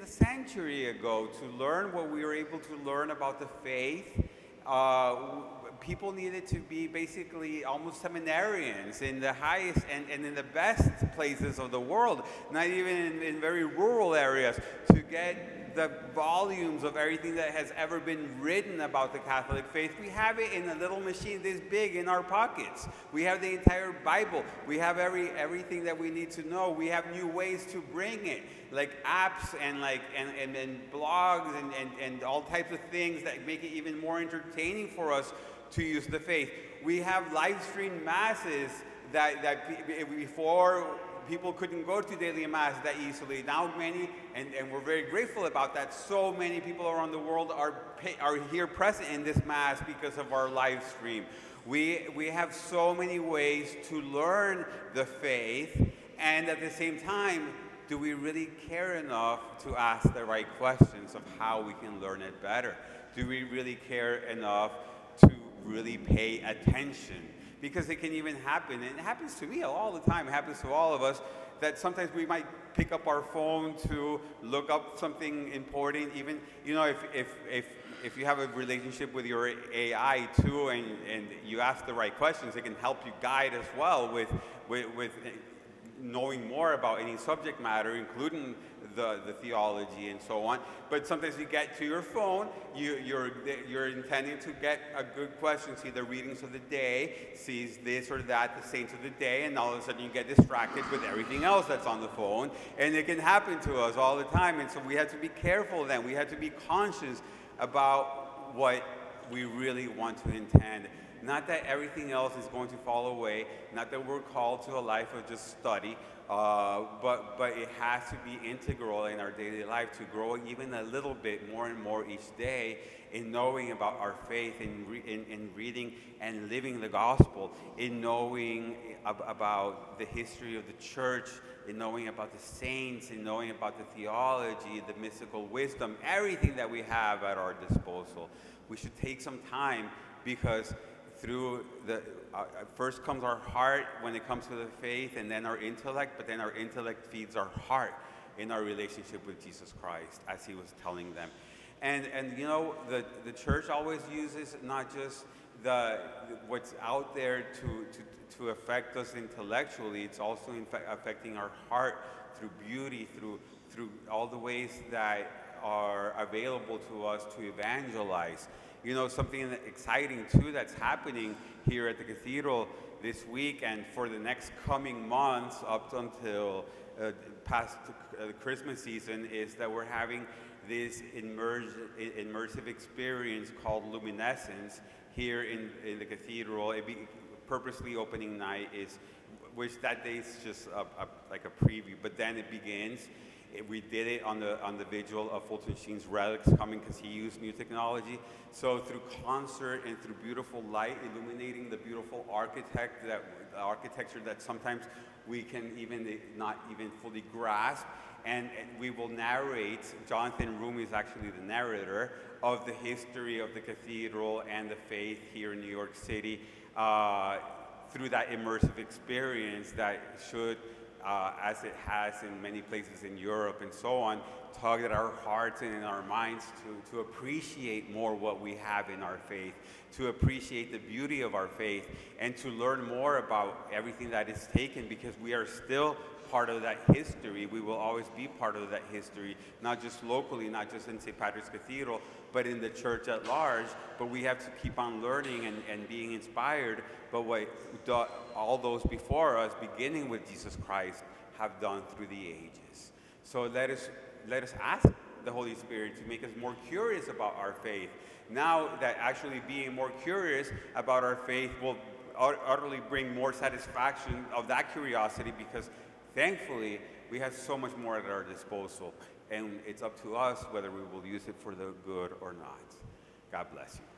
a century ago to learn what we were able to learn about the faith. People needed to be basically almost seminarians in the highest and in the best places of the world, not even in very rural areas, to get the volumes of everything that has ever been written about the Catholic faith. We have it in a little machine this big in our pockets. We have the entire Bible. We have everything that we need to know. We have new ways to bring it, like apps and blogs and all types of things that make it even more entertaining for us to use the faith. We have live stream masses that before people couldn't go to daily mass that easily. Now many, and we're very grateful about that, so many people around the world are here present in this mass because of our live stream. We have so many ways to learn the faith, and at the same time, do we really care enough to ask the right questions of how we can learn it better? Do we really care enough to really pay attention? Because it can even happen, and it happens to me all the time, it happens to all of us, that sometimes we might pick up our phone to look up something important. Even, you know, if you have a relationship with your AI too, and you ask the right questions, it can help you guide as well with knowing more about any subject matter, including the theology and so on. But sometimes you get to your phone, you're intending to get a good question, see the readings of the day, sees this or that, the saints of the day, and all of a sudden you get distracted with everything else that's on the phone. And it can happen to us all the time. And so we have to be careful then. We have to be conscious about what we really want to intend. Not that everything else is going to fall away, not that we're called to a life of just study, but it has to be integral in our daily life to grow even a little bit more and more each day in knowing about our faith, in reading and living the gospel, in knowing about the history of the church, in knowing about the saints, in knowing about the theology, the mystical wisdom, everything that we have at our disposal. We should take some time, because through first comes our heart when it comes to the faith, and then our intellect, but then our intellect feeds our heart in our relationship with Jesus Christ, as he was telling them. And you know, the church always uses not just what's out there to affect us intellectually, it's also affecting our heart through beauty, through all the ways that are available to us to evangelize. You know, something exciting too that's happening here at the cathedral this week and for the next coming months up until past the Christmas season is that we're having this immersive experience called Luminescence here in the cathedral. Purposely opening night is, which that day is just like a preview, but then it begins. We did it on the vigil of Fulton Sheen's relics coming, because he used new technology. So through concert and through beautiful light illuminating the beautiful architecture that sometimes we can not even fully grasp, and we will narrate. Jonathan Rumi is actually the narrator of the history of the cathedral and the faith here in New York City through that immersive experience that should, as it has in many places in Europe and so on, tug at our hearts and in our minds to appreciate more what we have in our faith, to appreciate the beauty of our faith, and to learn more about everything that is taken, because we are still part of that history. We will always be part of that history, not just locally, not just in St. Patrick's Cathedral, but in the church at large. But we have to keep on learning and being inspired by what all those before us, beginning with Jesus Christ, have done through the ages. So let us ask the Holy Spirit to make us more curious about our faith. Now that actually being more curious about our faith will utterly bring more satisfaction of that curiosity, because thankfully we have so much more at our disposal, and it's up to us whether we will use it for the good or not. God bless you.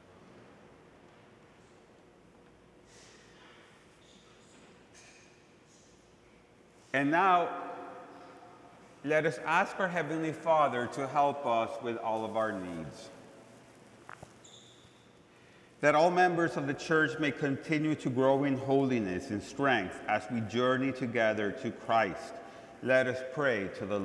And now, let us ask our Heavenly Father to help us with all of our needs. That all members of the church may continue to grow in holiness and strength as we journey together to Christ. Let us pray to the Lord.